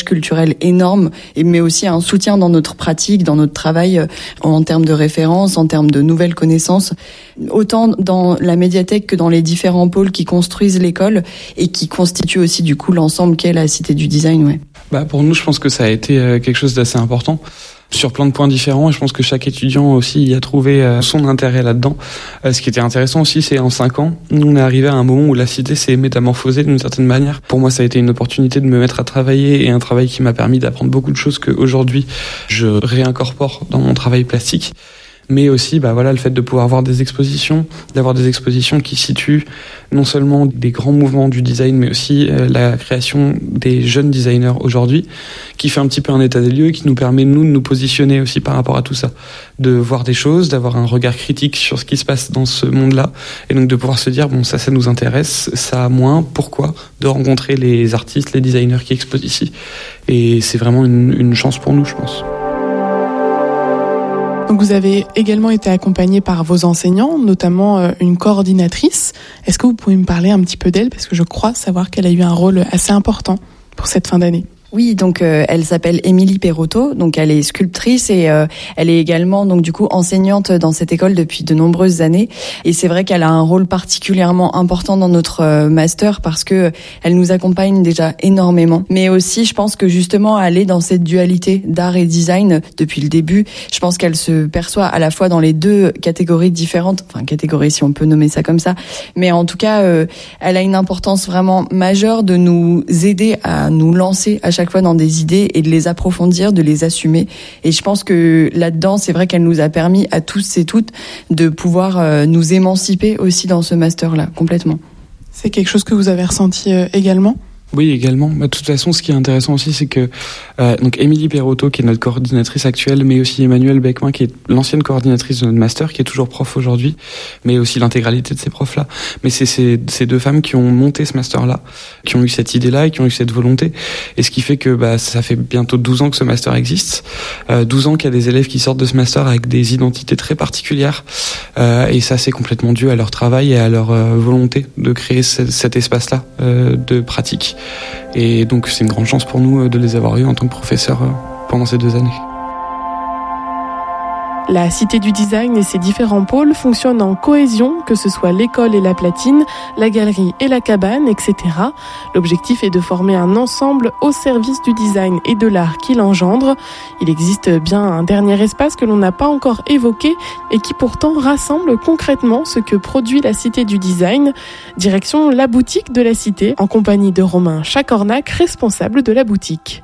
culturel énorme, mais aussi un soutien dans notre pratique, dans notre travail, en termes de références, en termes de nouvelles connaissances, autant dans la médiathèque que dans les différents pôles qui construisent l'école et qui constituent aussi du coup l'ensemble qu'est la Cité du Design. Ouais. Pour nous, je pense que ça a été quelque chose d'assez important sur plein de points différents, et je pense que chaque étudiant aussi y a trouvé son intérêt là-dedans. Ce qui était intéressant aussi, c'est en 5 ans, nous on est arrivé à un moment où la cité s'est métamorphosée d'une certaine manière. Pour moi, ça a été une opportunité de me mettre à travailler, et un travail qui m'a permis d'apprendre beaucoup de choses qu'aujourd'hui je réincorpore dans mon travail plastique. Mais aussi, le fait de pouvoir avoir des expositions, d'avoir des expositions qui situent non seulement des grands mouvements du design, mais aussi la création des jeunes designers aujourd'hui, qui fait un petit peu un état des lieux et qui nous permet, nous, de nous positionner aussi par rapport à tout ça. De voir des choses, d'avoir un regard critique sur ce qui se passe dans ce monde-là, et donc de pouvoir se dire, ça nous intéresse, ça moins, pourquoi ? De rencontrer les artistes, les designers qui exposent ici. Et c'est vraiment une chance pour nous, je pense. Donc vous avez également été accompagné par vos enseignants, notamment une coordinatrice. Est-ce que vous pouvez me parler un petit peu d'elle ? Parce que je crois savoir qu'elle a eu un rôle assez important pour cette fin d'année. Oui, donc elle s'appelle Émilie Perotto, donc elle est sculptrice et elle est également donc du coup enseignante dans cette école depuis de nombreuses années, et c'est vrai qu'elle a un rôle particulièrement important dans notre master parce que elle nous accompagne déjà énormément, mais aussi je pense que justement elle est dans cette dualité d'art et design depuis le début. Je pense qu'elle se perçoit à la fois dans les deux catégories différentes, enfin catégories si on peut nommer ça comme ça, mais en tout cas elle a une importance vraiment majeure de nous aider à nous lancer à chaque fois dans des idées et de les approfondir, de les assumer. Et je pense que là-dedans, c'est vrai qu'elle nous a permis à tous et toutes de pouvoir nous émanciper aussi dans ce master-là, complètement. C'est quelque chose que vous avez ressenti également ? Oui, également. De toute façon, ce qui est intéressant aussi, c'est que donc Émilie Perotto, qui est notre coordinatrice actuelle, mais aussi Emmanuelle Beckman, qui est l'ancienne coordinatrice de notre master, qui est toujours prof aujourd'hui, mais aussi l'intégralité de ces profs-là. Mais c'est ces deux femmes qui ont monté ce master-là, qui ont eu cette idée-là et qui ont eu cette volonté. Et ce qui fait que ça fait bientôt 12 ans que ce master existe. 12 ans qu'il y a des élèves qui sortent de ce master avec des identités très particulières. Et ça, c'est complètement dû à leur travail et à leur volonté de créer cet espace-là de pratique. Et donc c'est une grande chance pour nous de les avoir eus en tant que professeurs pendant ces 2 années. La Cité du Design et ses différents pôles fonctionnent en cohésion, que ce soit l'école et la platine, la galerie et la cabane, etc. L'objectif est de former un ensemble au service du design et de l'art qu'il engendre. Il existe bien un dernier espace que l'on n'a pas encore évoqué et qui pourtant rassemble concrètement ce que produit la Cité du Design. Direction la boutique de la Cité, en compagnie de Romain Chacornac, responsable de la boutique.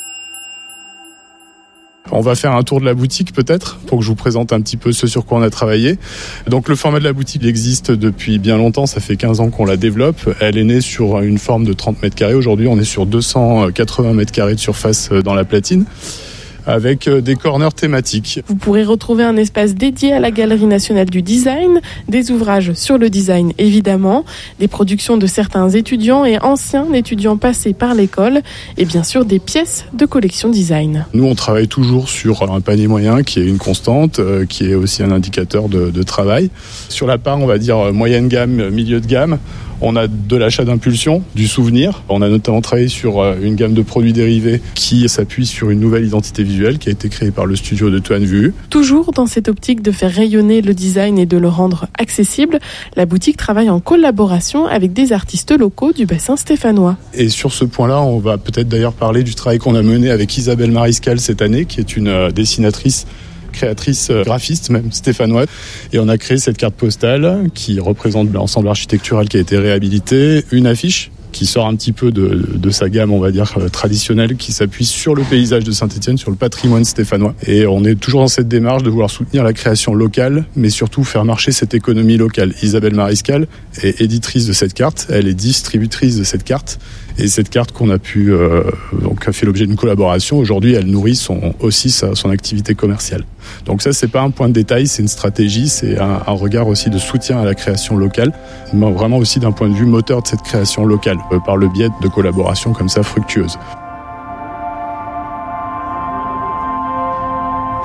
On va faire un tour de la boutique peut-être pour que je vous présente un petit peu ce sur quoi on a travaillé. Donc le format de la boutique existe depuis bien longtemps, ça fait 15 ans qu'on la développe. Elle est née sur une forme de 30 mètres carrés. Aujourd'hui on est sur 280 mètres carrés de surface dans la platine, avec des corners thématiques. Vous pourrez retrouver un espace dédié à la Galerie nationale du design, des ouvrages sur le design évidemment, des productions de certains étudiants et anciens étudiants passés par l'école, et bien sûr des pièces de collection design. Nous on travaille toujours sur un panier moyen qui est une constante, qui est aussi un indicateur de travail. Sur la part on va dire moyenne gamme, milieu de gamme, on a de l'achat d'impulsion, du souvenir. On a notamment travaillé sur une gamme de produits dérivés qui s'appuie sur une nouvelle identité visuelle qui a été créée par le studio de Toine Vu. Toujours dans cette optique de faire rayonner le design et de le rendre accessible, la boutique travaille en collaboration avec des artistes locaux du bassin stéphanois. Et sur ce point-là, on va peut-être d'ailleurs parler du travail qu'on a mené avec Isabelle Mariscal cette année, qui est une dessinatrice, créatrice, graphiste même stéphanoise, et on a créé cette carte postale qui représente l'ensemble architectural qui a été réhabilité, une affiche qui sort un petit peu de sa gamme, on va dire, traditionnelle, qui s'appuie sur le paysage de Saint-Étienne, sur le patrimoine stéphanois. Et on est toujours dans cette démarche de vouloir soutenir la création locale, mais surtout faire marcher cette économie locale. Isabelle Mariscal est éditrice de cette carte, elle est distributrice de cette carte, et cette carte qu'on a pu, donc a fait l'objet d'une collaboration, aujourd'hui elle nourrit aussi son activité commerciale. Donc ça, c'est pas un point de détail, c'est une stratégie, c'est un regard aussi de soutien à la création locale, mais vraiment aussi d'un point de vue moteur de cette création locale, par le biais de collaborations comme ça fructueuses.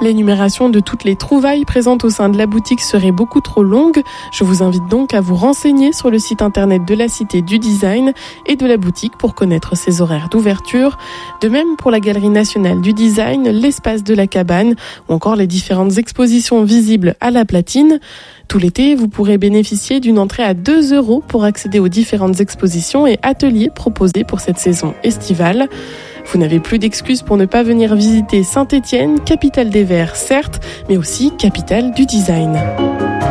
L'énumération de toutes les trouvailles présentes au sein de la boutique serait beaucoup trop longue. Je vous invite donc à vous renseigner sur le site internet de la Cité du Design et de la boutique pour connaître ses horaires d'ouverture. De même pour la Galerie nationale du design, l'espace de la cabane ou encore les différentes expositions visibles à la Platine. Tout l'été, vous pourrez bénéficier d'une entrée à 2 € pour accéder aux différentes expositions et ateliers proposés pour cette saison estivale. Vous n'avez plus d'excuses pour ne pas venir visiter Saint-Étienne, capitale des Verts certes, mais aussi capitale du design.